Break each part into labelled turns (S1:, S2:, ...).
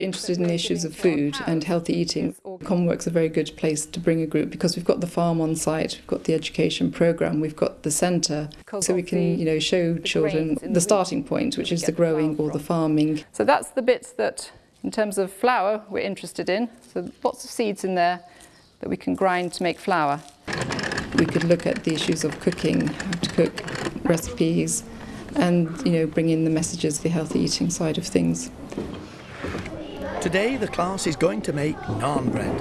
S1: Interested in the issues of food and healthy eating. Commonwealth's a very good place to bring a group because we've got the farm on site, we've got the education programme, we've got the centre, so we can show children the starting point, which is the growing or the farming.
S2: So that's the bits that, in terms of flour, we're interested in. So lots of seeds in there that we can grind to make flour.
S1: We could look at the issues of cooking, how to cook, recipes, and bring in the messages, the healthy eating side of things.
S3: Today the class is going to make naan bread.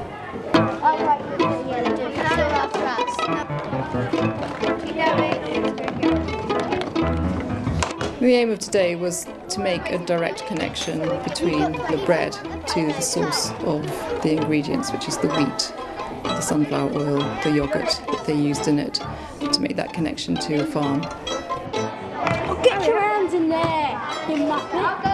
S1: The aim of today was to make a direct connection between the bread to the source of the ingredients, which is the wheat, the sunflower oil, the yoghurt that they used in it, to make that connection to a farm.
S4: Oh, get your hands in there, you muppet.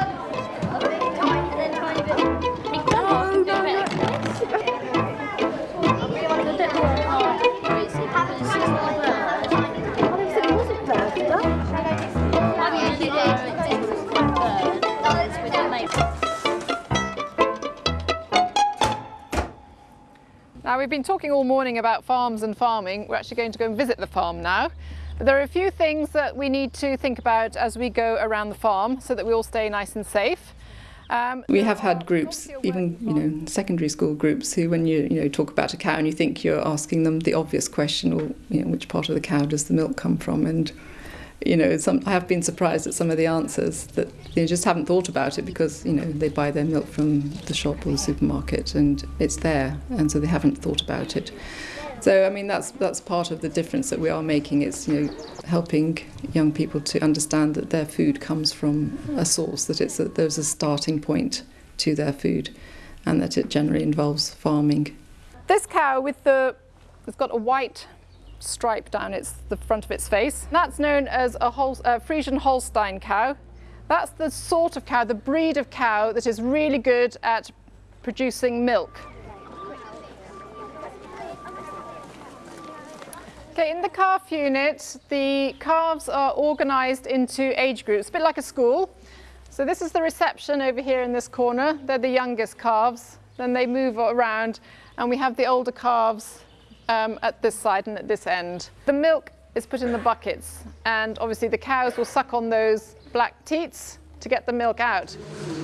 S2: Now, we've been talking all morning about farms and farming. We're actually going to go and visit the farm now. But there are a few things that we need to think about as we go around the farm so that we all stay nice and safe.
S1: We have had groups, even secondary school groups, who when you talk about a cow and you think you're asking them the obvious question, or which part of the cow does the milk come from, and I have been surprised at some of the answers that they just haven't thought about it because they buy their milk from the shop or the supermarket and it's there, and so they haven't thought about it. So that's part of the difference that we are making. It's helping young people to understand that their food comes from a source, that there's a starting point to their food, and that it generally involves farming.
S2: This cow it's got a white stripe down the front of its face. That's known as a Friesian Holstein cow. That's the sort of cow, the breed of cow that is really good at producing milk. Okay, in the calf unit, the calves are organised into age groups, a bit like a school. So this is the reception over here in this corner. They're the youngest calves. Then they move around, and we have the older calves at this side and at this end. The milk is put in the buckets, and obviously the cows will suck on those black teats to get the milk out.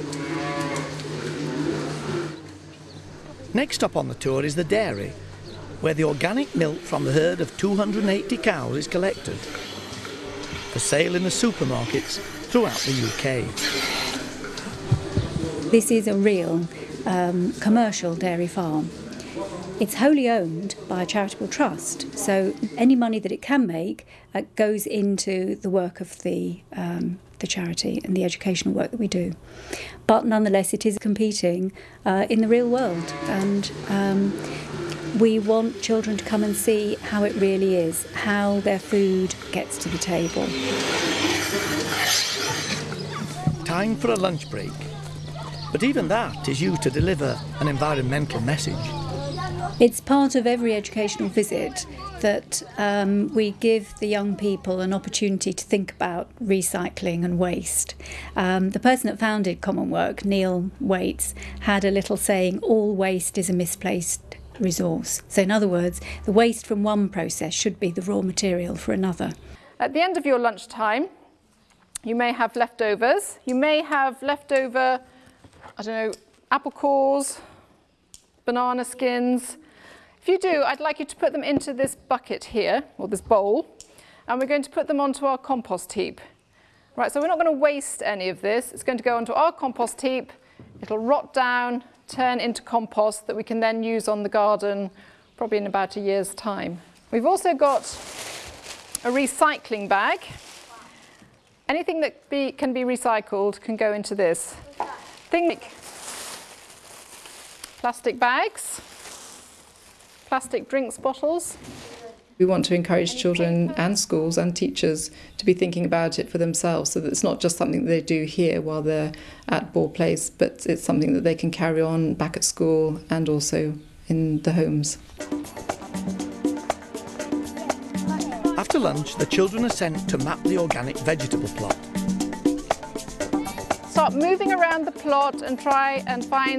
S3: Next up on the tour is the dairy, where the organic milk from the herd of 280 cows is collected for sale in the supermarkets throughout the UK.
S5: This is a real commercial dairy farm. It's wholly owned by a charitable trust, so any money that it can make goes into the work of the charity and the educational work that we do. But nonetheless, it is competing in the real world, and we want children to come and see how it really is, how their food gets to the table.
S3: Time for a lunch break. But even that is used to deliver an environmental message.
S5: It's part of every educational visit that we give the young people an opportunity to think about recycling and waste. The person that founded Commonwealth, Neil Waits, had a little saying, all waste is a misplaced resource. So in other words, the waste from one process should be the raw material for another.
S2: At the end of your lunchtime, you may have leftovers. You may have leftover, apple cores, banana skins. If you do, I'd like you to put them into this bucket here, or this bowl, and we're going to put them onto our compost heap. Right, so we're not going to waste any of this. It's going to go onto our compost heap. It'll rot down, turn into compost that we can then use on the garden probably in about a year's time. We've also got a recycling bag. Anything that can be recycled can go into this. Things like plastic bags, plastic drinks bottles.
S1: We want to encourage children and schools and teachers to be thinking about it for themselves, so that it's not just something that they do here while they're at Ball Place, but it's something that they can carry on back at school and also in the homes.
S3: After lunch, the children are sent to map the organic vegetable plot.
S2: Start moving around the plot and try and find